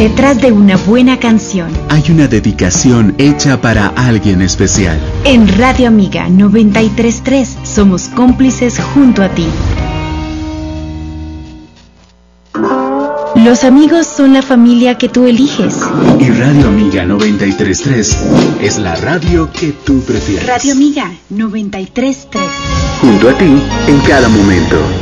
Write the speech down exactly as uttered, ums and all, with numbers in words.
Detrás de una buena canción hay una dedicación hecha para alguien especial. En Radio Amiga noventa y tres punto tres somos cómplices junto a ti. Los amigos son la familia que tú eliges. Y Radio Amiga noventa y tres punto tres es la radio que tú prefieres. Radio Amiga noventa y tres punto tres. Junto a ti en cada momento.